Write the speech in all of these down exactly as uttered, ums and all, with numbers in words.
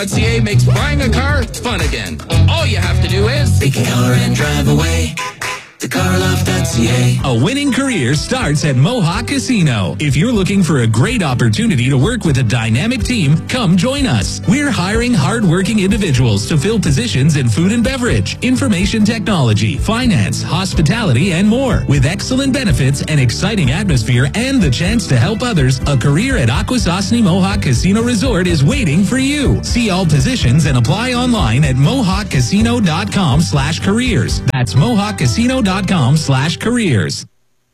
C A makes buying a car fun again. All you have to do is take a car and drive away. The car loft dot c a. A winning career starts at Mohawk Casino. If you're looking for a great opportunity to work with a dynamic team, come join us. We're hiring hardworking individuals to fill positions in food and beverage, information technology, finance, hospitality, and more. With excellent benefits, an exciting atmosphere, and the chance to help others, a career at Akwesasne Mohawk Casino Resort is waiting for you. See all positions and apply online at mohawk casino dot com slash careers. That's mohawk casino dot com slash careers.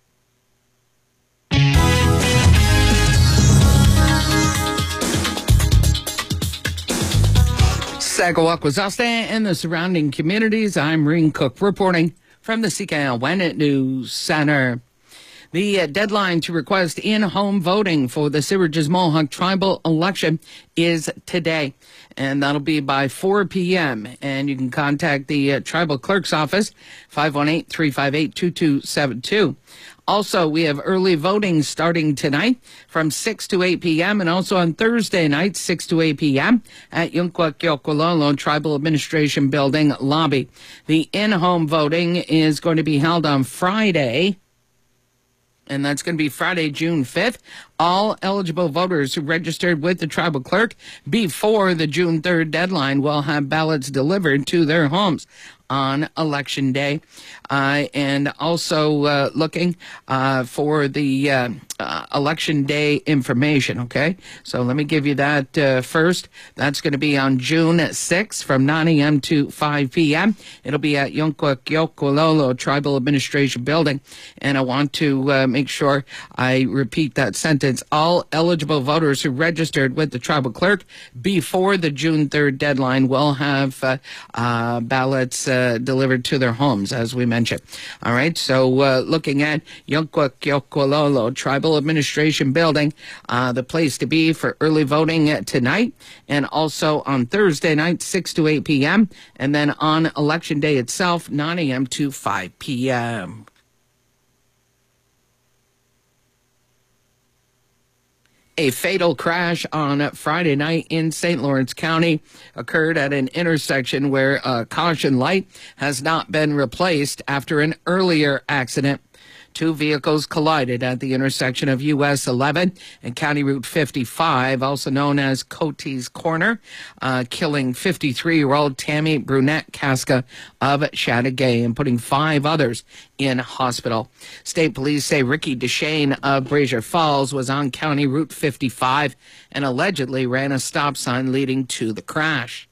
Sago Akwesasne and the surrounding communities. I'm Reen Cook reporting from the C K L N News Center. The uh, deadline to request in-home voting for the Sewardges Mohawk tribal election is today, and that'll be by four p.m. And you can contact the uh, tribal clerk's office, five one eight, three five eight, two two seven two. Also, we have early voting starting tonight from six to eight p.m. and also on Thursday night, six to eight p.m. at Yunkwa Kyokololo Tribal Administration Building lobby. The in-home voting is going to be held on Friday, and that's going to be Friday, June fifth. All eligible voters who registered with the tribal clerk before the June third deadline will have ballots delivered to their homes on Election Day. Uh, and also uh, looking uh, for the uh, uh, Election Day information, okay? So let me give you that uh, first. That's going to be on June sixth from nine a.m. to five p.m. It'll be at Yunkwa Kyokololo Tribal Administration Building. And I want to uh, make sure I repeat that sentence. All eligible voters who registered with the tribal clerk before the June third deadline will have uh, uh, ballots uh, delivered to their homes, as we mentioned. All right, so uh, looking at Yunkwa Kyokololo Tribal Administration Building, uh, the place to be for early voting uh, tonight, and also on Thursday night, six to eight p.m., and then on Election Day itself, nine a.m. to five p.m. A fatal crash on Friday night in Saint Lawrence County occurred at an intersection where a caution light has not been replaced after an earlier accident. Two vehicles collided at the intersection of U S eleven and County Route fifty-five, also known as Cote's Corner, uh, killing fifty-three-year-old Tammy Brunette Casca of Chateauguay and putting five others in hospital. State police say Ricky Deshane of Brazier Falls was on County Route fifty-five and allegedly ran a stop sign leading to the crash.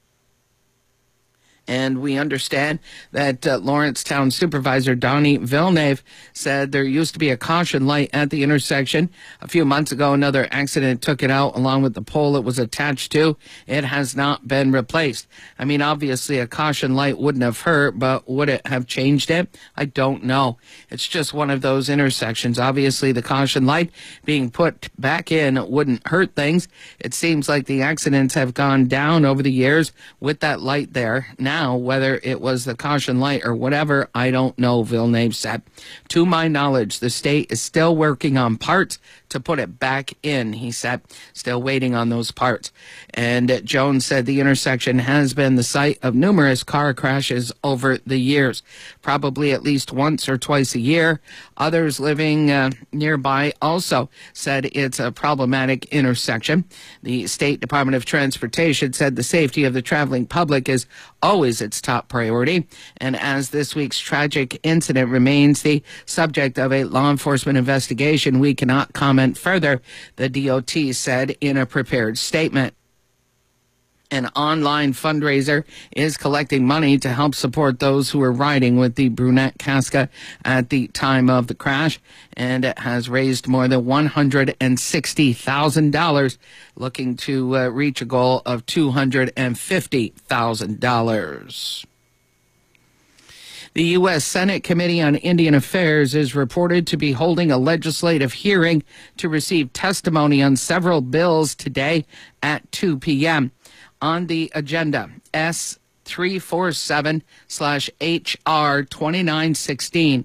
And we understand that uh, Lawrence Town Supervisor Donnie Villeneuve said there used to be a caution light at the intersection. A few months ago, another accident took it out along with the pole it was attached to. It has not been replaced. I mean, obviously, a caution light wouldn't have hurt, but would it have changed it? I don't know. It's just one of those intersections. Obviously, the caution light being put back in wouldn't hurt things. It seems like the accidents have gone down over the years with that light there. Now, whether it was the caution light or whatever, I don't know, Villeneuve said. To my knowledge, the state is still working on parts to put it back in, he said. Still waiting on those parts. And uh, Jones said the intersection has been the site of numerous car crashes over the years, probably at least once or twice a year. Others living uh, nearby also said it's a problematic intersection. The State Department of Transportation said the safety of the traveling public is always its top priority. And as this week's tragic incident remains the subject of a law enforcement investigation, we cannot comment further, the D O T said in a prepared statement. An online fundraiser is collecting money to help support those who were riding with the Brunette Casca at the time of the crash, and it has raised more than one hundred sixty thousand dollars, looking to uh, reach a goal of two hundred fifty thousand dollars. The U S Senate Committee on Indian Affairs is reported to be holding a legislative hearing to receive testimony on several bills today at two p.m. On the agenda, S three forty-seven slash H R twenty-nine sixteen,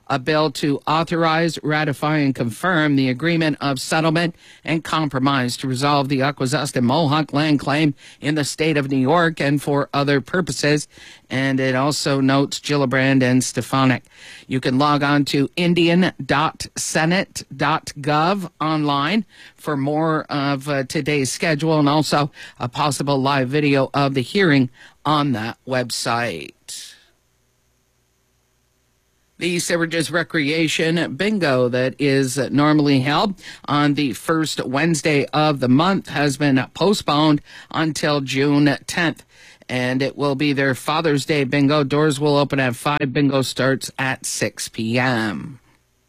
a bill to authorize, ratify, and confirm the agreement of settlement and compromise to resolve the Akwesasne Mohawk land claim in the state of New York and for other purposes. And it also notes Gillibrand and Stefanik. You can log on to indian dot senate dot gov online for more of uh, today's schedule and also a possible live video of the hearing on that website. The Siverages Recreation Bingo that is normally held on the first Wednesday of the month has been postponed until June tenth. And it will be their Father's Day bingo. Doors will open at five. Bingo starts at six p.m.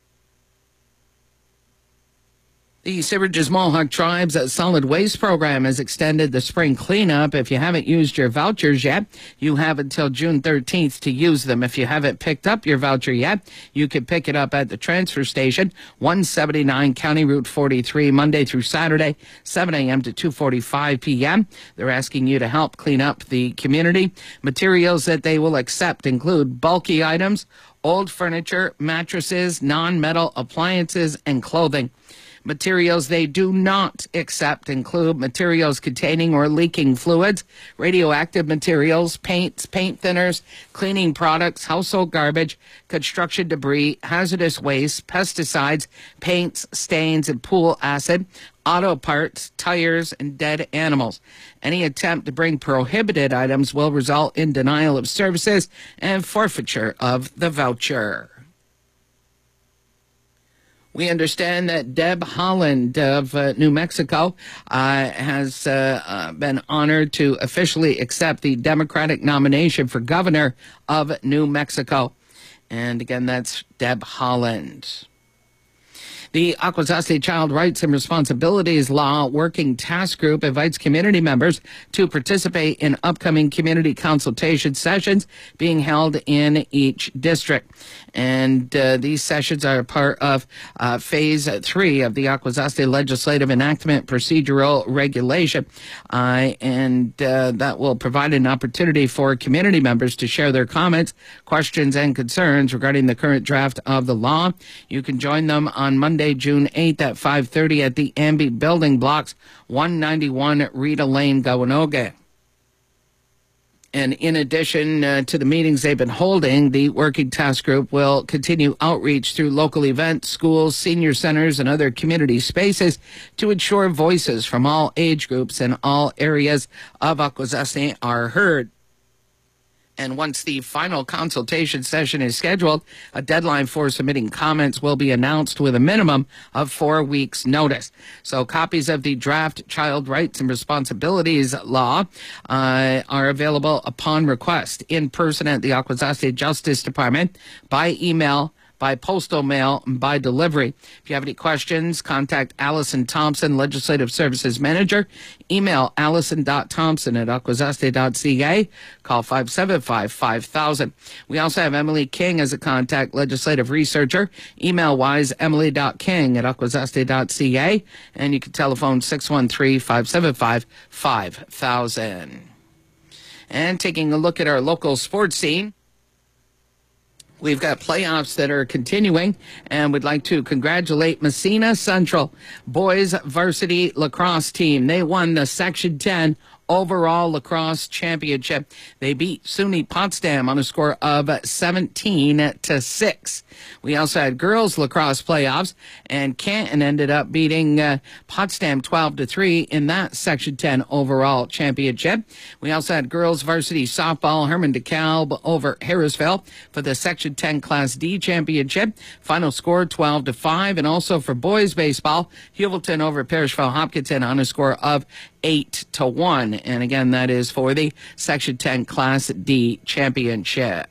The Siverages Mohawk Tribe's solid waste program has extended the spring cleanup. If you haven't used your vouchers yet, you have until June thirteenth to use them. If you haven't picked up your voucher yet, you can pick it up at the transfer station, one seventy-nine County Route forty-three, Monday through Saturday, seven a.m. to two forty-five p.m. They're asking you to help clean up the community. Materials that they will accept include bulky items, old furniture, mattresses, non-metal appliances, and clothing. Materials they do not accept include materials containing or leaking fluids, radioactive materials, paints, paint thinners, cleaning products, household garbage, construction debris, hazardous waste, pesticides, paints, stains, and pool acid, auto parts, tires, and dead animals. Any attempt to bring prohibited items will result in denial of services and forfeiture of the voucher. We understand that Deb Haaland of uh, New Mexico uh, has uh, uh, been honored to officially accept the Democratic nomination for governor of New Mexico. And again, that's Deb Haaland. The Akwesasne Child Rights and Responsibilities Law Working Task Group invites community members to participate in upcoming community consultation sessions being held in each district. And uh, these sessions are part of uh, phase three of the Akwesasne Legislative Enactment Procedural Regulation. Uh, and uh, that will provide an opportunity for community members to share their comments, questions, and concerns regarding the current draft of the law. You can join them on Monday, June eighth at five thirty at the Amby Building Blocks, one ninety-one Rita Lane, Gawanoge. And in addition uh, to the meetings they've been holding, the Working Task Group will continue outreach through local events, schools, senior centers, and other community spaces to ensure voices from all age groups and all areas of Akwesasne are heard. And once the final consultation session is scheduled, a deadline for submitting comments will be announced with a minimum of four weeks' notice. So copies of the draft Child Rights and Responsibilities Law uh, are available upon request in person at the Akwesasne Justice Department, by email, by postal mail, and by delivery. If you have any questions, contact Allison Thompson, Legislative Services Manager. Email allison dot thompson at akwesasne dot c a. Call five seven five, five thousand. We also have Emily King as a contact legislative researcher. Email-wise, emily dot king at akwesasne dot c a. And you can telephone six one three, five seven five, five thousand. And taking a look at our local sports scene, we've got playoffs that are continuing, and we'd like to congratulate Messina Central boys varsity lacrosse team. They won the Section ten overall lacrosse championship. They beat SUNY Potsdam on a score of seventeen to six. We also had girls lacrosse playoffs, and Canton ended up beating uh, Potsdam twelve to three in that Section ten overall championship. We also had girls varsity softball, Herman DeKalb over Harrisville for the Section ten Class D championship. Final score twelve to five. And also for boys baseball, Hewelton over Parrishville Hopkinton on a score of eight to one. And again, that is for the Section ten Class D championship.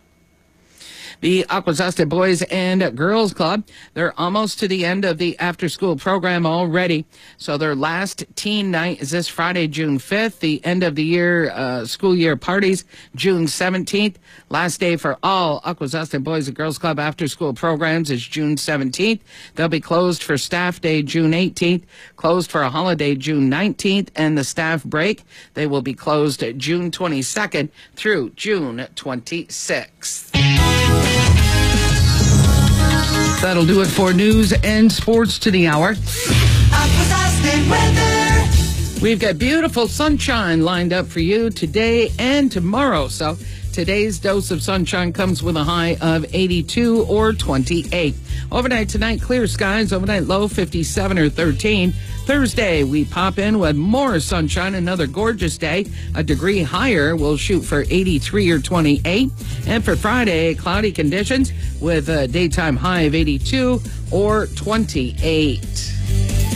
The Akwesasne Boys and Girls Club, they're almost to the end of the after-school program already. So their last teen night is this Friday, June fifth. The end of the year, uh, school year parties, June seventeenth. Last day for all Akwesasne Boys and Girls Club after-school programs is June seventeenth. They'll be closed for staff day June eighteenth, closed for a holiday June nineteenth, and the staff break, they will be closed June twenty-second through June twenty-sixth. That'll do it for news and sports to the hour. We've got beautiful sunshine lined up for you today and tomorrow. So today's dose of sunshine comes with a high of eighty-two or twenty-eight. Overnight tonight, clear skies. Overnight low fifty-seven or thirteen. Thursday, we pop in with more sunshine, another gorgeous day. A degree higher, we'll shoot for eighty-three or twenty-eight. And for Friday, cloudy conditions with a daytime high of eighty-two or twenty-eight.